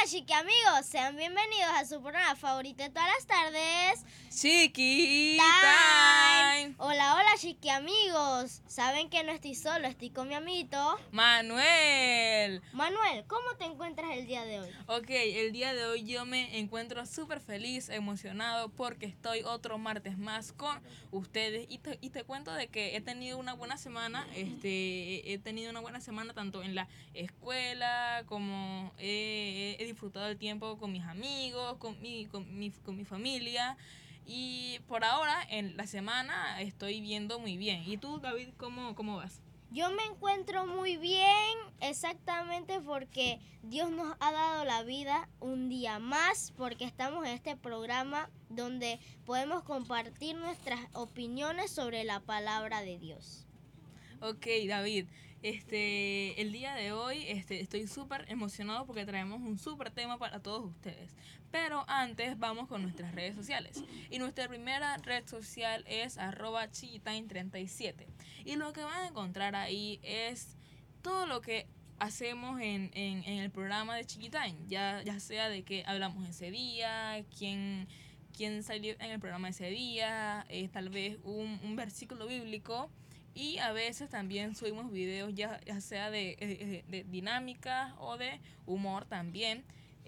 Chiqui amigos, sean bienvenidos a su programa favorito de todas las tardes, Chiqui Time. Time. Hola, Chiqui amigos. Saben que no estoy solo, estoy con mi amiguito Manuel. Manuel. ¿Cómo te encuentras el día de hoy? Ok, el día de hoy yo me encuentro súper feliz, emocionado porque estoy otro martes más con ustedes y te cuento de que he tenido una buena semana, he tenido una buena semana tanto en la escuela como he disfrutado el tiempo con mis amigos, con mi familia. Y por ahora, en la semana, estoy viendo muy bien. ¿Y tú, David, cómo vas? Yo me encuentro muy bien, exactamente porque Dios nos ha dado la vida un día más, porque estamos en este programa donde podemos compartir nuestras opiniones sobre la palabra de Dios. Ok, David, el día de hoy estoy súper emocionado porque traemos un súper tema para todos ustedes. Pero antes vamos con nuestras redes sociales. Y nuestra primera red social es @chiquitime37. Y lo que van a encontrar ahí es todo lo que hacemos en el programa de Chiquitime. Ya sea de qué hablamos ese día, quién salió en el programa ese día, tal vez un versículo bíblico. Y a veces también subimos videos ya sea de dinámica o de humor también.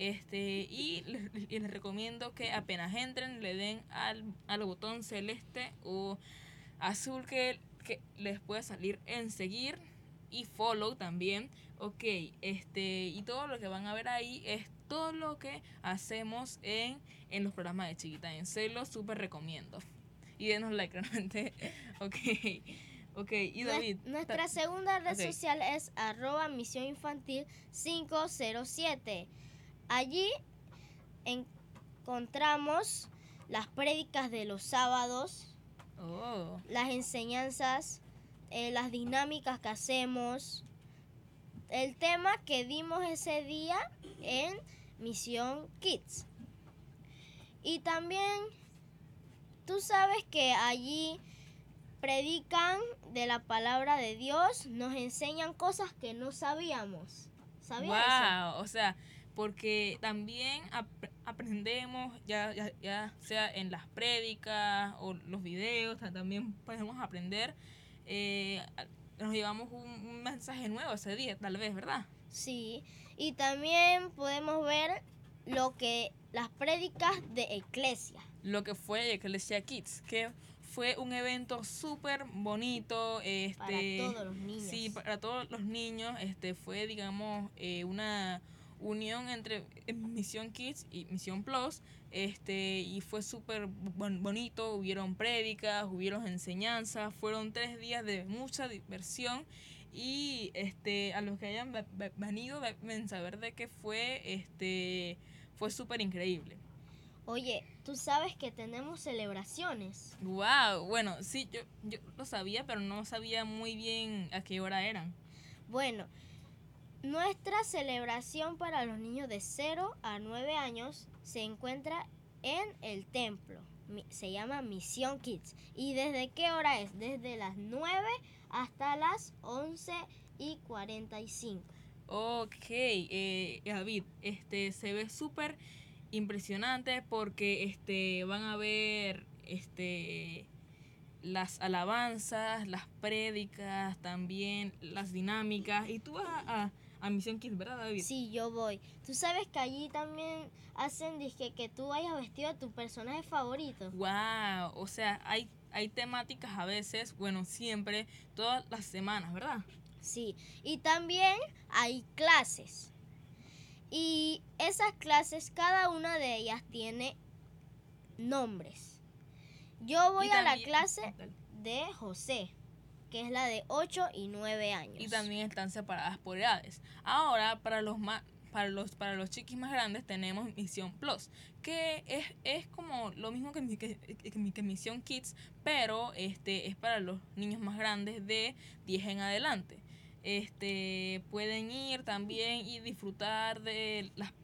Les recomiendo que apenas entren le den al botón celeste o azul que les puede salir en seguir y follow también. Ok, y todo lo que van a ver ahí es todo lo que hacemos en los programas de Chiquita. Se los súper recomiendo. Y denos like realmente. Ok. Ok, y David. Nuestra segunda red social es @misioninfantil507. Allí encontramos las prédicas de los sábados, las enseñanzas, las dinámicas que hacemos, el tema que dimos ese día en Misión Kids. Y también tú sabes que allí predican de la palabra de Dios, nos enseñan cosas que no sabíamos. ¿Sabías eso? O sea, porque también aprendemos, ya sea en las prédicas o los videos, también podemos aprender, nos llevamos un mensaje nuevo ese día, tal vez, ¿verdad? Sí, y también podemos ver las prédicas de Eclesia. Lo que fue Eclesia Kids, que fue un evento súper bonito. Para todos los niños. Sí, para todos los niños. Fue, digamos, una unión entre Misión Kids y Misión Plus. Y fue súper bonito. Hubieron prédicas, hubieron enseñanzas. Fueron 3 días de mucha diversión. Y a los que hayan venido deben saber de que fue súper increíble. Oye, ¿tú sabes que tenemos celebraciones? Wow, bueno, sí, yo lo sabía, pero no sabía muy bien a qué hora eran. Bueno, nuestra celebración para los niños de 0 a 9 años se encuentra en el templo. Se llama Misión Kids. ¿Y desde qué hora es? Desde las 9 hasta las 11:45. Ok, David, se ve súper impresionante porque van a ver las alabanzas, las prédicas, también las dinámicas. Y tú vas a Misión Kids, ¿verdad, David? Sí, yo voy. Tú sabes que allí también hacen que tú vayas vestido de tu personaje favorito. Wow, o sea, hay temáticas a veces, bueno, siempre, todas las semanas, ¿verdad? Sí, y también hay clases. Y esas clases, cada una de ellas tiene nombres. Yo voy a la clase de José, que es la de 8 y 9 años. Y también están separadas por edades. Ahora, para los chiquis más grandes tenemos Misión Plus, que es como lo mismo que Misión Kids, pero es para los niños más grandes de 10 en adelante. Pueden ir también y disfrutar de las